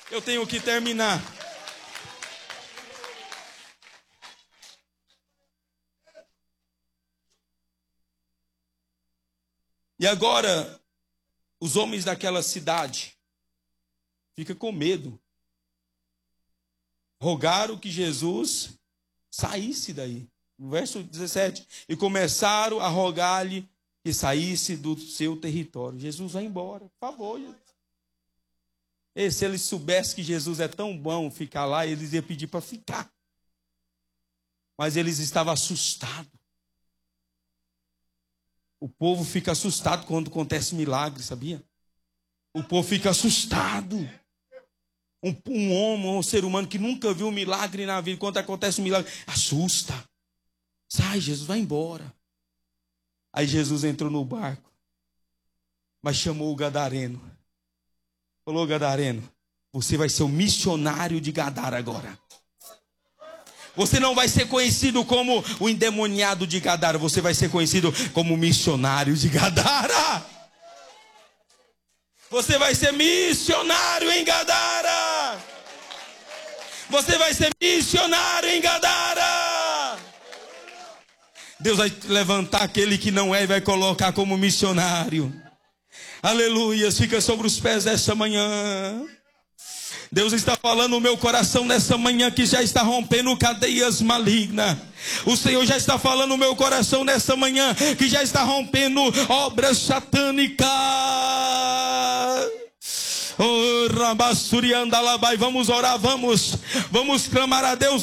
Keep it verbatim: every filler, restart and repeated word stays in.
Eu tenho que terminar. E agora, os homens daquela cidade ficam com medo. Rogaram que Jesus saísse daí. No verso dezessete. E começaram a rogar-lhe que saísse do seu território. Jesus, vai embora, por favor. Jesus. E se eles soubessem que Jesus é tão bom ficar lá, eles iam pedir para ficar. Mas eles estavam assustados. O povo fica assustado quando acontece milagre, sabia? O povo fica assustado. Um, um homem, um ser humano que nunca viu um milagre na vida, quando acontece um milagre, assusta. Sai, Jesus, vai embora. Aí Jesus entrou no barco, mas chamou o gadareno. Falou, gadareno, você vai ser o missionário de Gadara agora. Você não vai ser conhecido como o endemoniado de Gadara, você vai ser conhecido como missionário de Gadara. Você vai ser missionário em Gadara. Você vai ser missionário em Gadara. Deus vai levantar aquele que não é e vai colocar como missionário. Aleluia, fica sobre os pés dessa manhã. Deus está falando no meu coração nessa manhã que já está rompendo cadeias malignas. O Senhor já está falando no meu coração nessa manhã que já está rompendo obras satânicas. Oh, Rabassuriandalabai, vamos orar, vamos, vamos clamar a Deus.